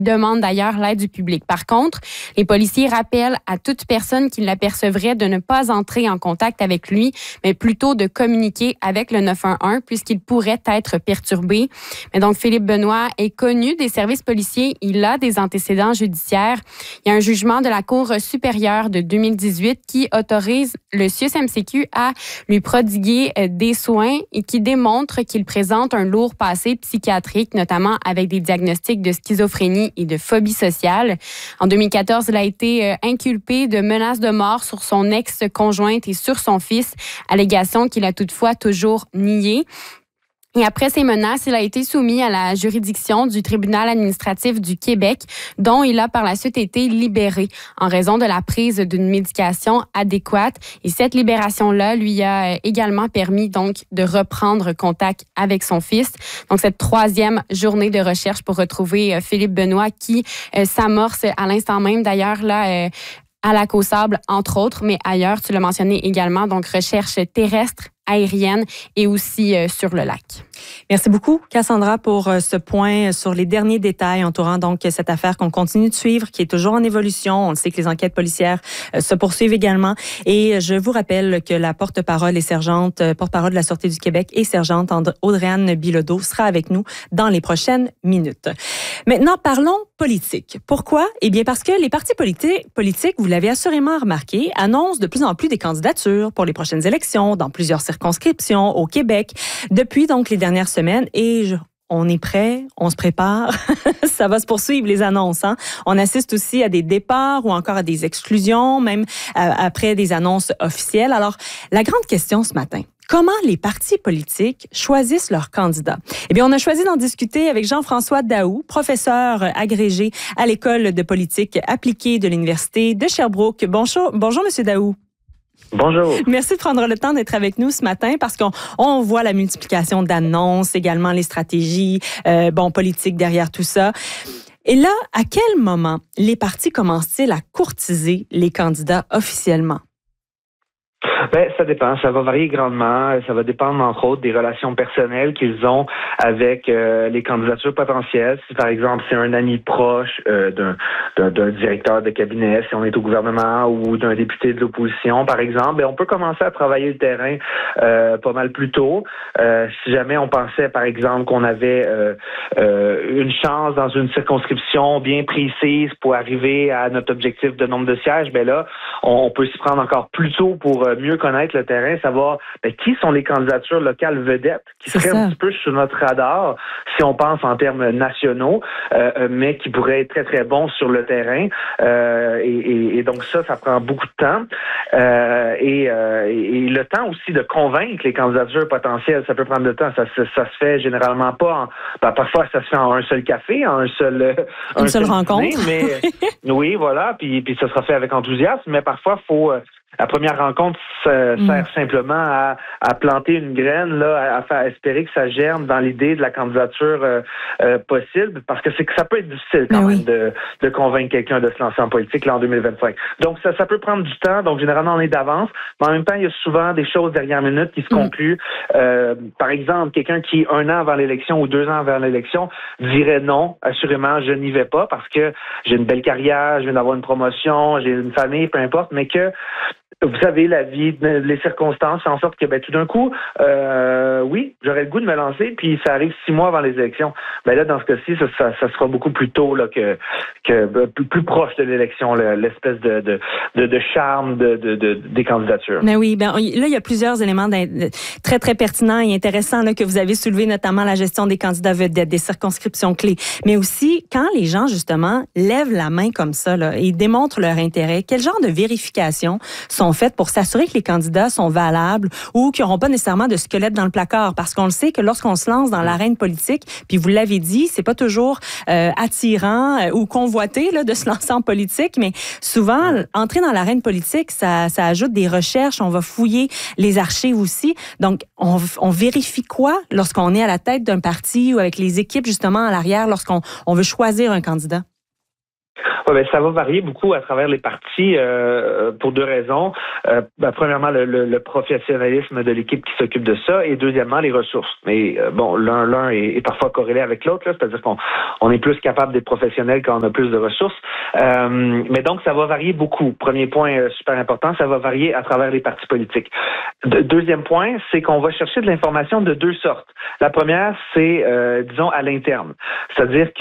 demande d'ailleurs l'aide du public. Par contre, les policiers rappellent à toute personne qui l'apercevrait de ne pas entrer en contact avec lui, mais plutôt de communiquer avec le 911 puisqu'il pourrait être perturbé. Mais donc, Philippe Benoît est connu des services policiers. Il a des antécédents judiciaires. Il y a un jugement de la Cour supérieure de 2018 qui autorise le CIUS-MCQ à lui prodiguer des soins et qui démontre qu'il présente un lourd passé psychiatrique, notamment avec des diagnostics de schizophrénie et de phobie sociale. En 2014, il a été inculpé de menaces de mort sur son ex-conjointe et sur son fils, allégation qu'il a toutefois toujours niée. Et après ces menaces, il a été soumis à la juridiction du tribunal administratif du Québec, dont il a par la suite été libéré en raison de la prise d'une médication adéquate. Et cette libération-là lui a également permis donc de reprendre contact avec son fils. Donc cette 3e journée de recherche pour retrouver Philippe Benoît qui s'amorce à l'instant même d'ailleurs là à Lac-aux-Sables, entre autres, mais ailleurs, tu l'as mentionné également, donc recherche terrestre, aérienne et aussi sur le lac. Merci beaucoup, Cassandra, pour ce point sur les derniers détails entourant donc cette affaire qu'on continue de suivre, qui est toujours en évolution. On le sait que les enquêtes policières se poursuivent également. Et je vous rappelle que la porte-parole et sergente, porte-parole de la Sûreté du Québec et sergente Audrey-Anne Bilodeau sera avec nous dans les prochaines minutes. Maintenant, parlons politique. Pourquoi? Eh bien, parce que les partis politiques, vous l'avez assurément remarqué, annoncent de plus en plus des candidatures pour les prochaines élections dans plusieurs circonscriptions au Québec depuis donc les dernières semaines et on est prêt, on se prépare, ça va se poursuivre les annonces. Hein? On assiste aussi à des départs ou encore à des exclusions, même après des annonces officielles. Alors, la grande question ce matin, comment les partis politiques choisissent leurs candidats? Eh bien, on a choisi d'en discuter avec Jean-François Daou, professeur agrégé à l'École de politique appliquée de l'Université de Sherbrooke. Bonjour, Monsieur Daou. Bonjour. Merci de prendre le temps d'être avec nous ce matin parce qu'on voit la multiplication d'annonces, également les stratégies politiques derrière tout ça. Et là, à quel moment les partis commencent-ils à courtiser les candidats officiellement? Ça dépend. Ça va varier grandement. Ça va dépendre, entre autres, des relations personnelles qu'ils ont avec les candidatures potentielles. Si, par exemple, c'est un ami proche d'un directeur de cabinet, si on est au gouvernement, ou d'un député de l'opposition, par exemple, on peut commencer à travailler le terrain pas mal plus tôt. Si jamais on pensait, par exemple, qu'on avait une chance dans une circonscription bien précise pour arriver à notre objectif de nombre de sièges, là, on peut s'y prendre encore plus tôt pour mieux connaître le terrain, savoir qui sont les candidatures locales vedettes qui seraient un petit peu sur notre radar si on pense en termes nationaux, mais qui pourraient être très, très bons sur le terrain. Et donc ça prend beaucoup de temps. Et le temps aussi de convaincre les candidatures potentielles, ça peut prendre du temps. Ça se fait généralement pas. Parfois, ça se fait en un seul café, en une seule rencontre. Dîner, mais oui, voilà. Puis ça sera fait avec enthousiasme. Mais parfois, faut la première rencontre sert simplement à planter une graine, là, à faire espérer que ça germe dans l'idée de la candidature possible, parce que ça peut être difficile quand même de convaincre quelqu'un de se lancer en politique là en 2025. Donc ça peut prendre du temps, donc généralement on est d'avance, mais en même temps il y a souvent des choses dernière minute qui se concluent. Par exemple, quelqu'un qui 1 an avant l'élection ou 2 ans avant l'élection dirait non, assurément je n'y vais pas parce que j'ai une belle carrière, je viens d'avoir une promotion, j'ai une famille, peu importe, mais que vous savez, la vie, les circonstances font en sorte que tout d'un coup, oui, j'aurais le goût de me lancer, puis ça arrive 6 mois avant les élections. Là, dans ce cas-ci, ça sera beaucoup plus tôt là, que plus proche de l'élection, l'espèce de charme des candidatures. Mais oui, là, il y a plusieurs éléments très, très pertinents et intéressants là, que vous avez soulevés, notamment la gestion des candidats vedettes, des circonscriptions clés. Mais aussi, quand les gens, justement, lèvent la main comme ça là, et démontrent leur intérêt, quel genre de vérification sont faites pour s'assurer que les candidats sont valables ou qu'ils n'auront pas nécessairement de squelette dans le placard? Parce qu'on le sait que lorsqu'on se lance dans l'arène politique, puis vous l'avez dit, c'est pas toujours attirant ou convoité là, de se lancer en politique, mais souvent, entrer dans l'arène politique, ça ajoute des recherches, on va fouiller les archives aussi. Donc, on vérifie quoi lorsqu'on est à la tête d'un parti ou avec les équipes justement à l'arrière, lorsqu'on veut choisir un candidat? Ouais, ben, ça va varier beaucoup à travers les partis pour deux raisons. Premièrement, le professionnalisme de l'équipe qui s'occupe de ça, et deuxièmement, les ressources. Mais bon, l'un est parfois corrélé avec l'autre, là, c'est-à-dire qu'on est plus capable d'être professionnel quand on a plus de ressources. Mais donc, ça va varier beaucoup. Premier point super important, ça va varier à travers les partis politiques. Deuxième point, c'est qu'on va chercher de l'information de deux sortes. La première, c'est, disons, à l'interne. C'est-à-dire